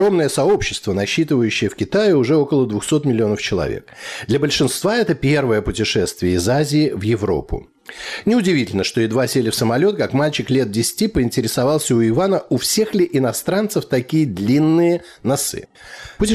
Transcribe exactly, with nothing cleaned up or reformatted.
огромное сообщество, насчитывающее в Китае уже около двухсот миллионов человек. Для большинства это первое путешествие из Азии в Европу. Неудивительно, что едва сели в самолет, как мальчик лет десяти поинтересовался у Ивана, у всех ли иностранцев такие длинные носы.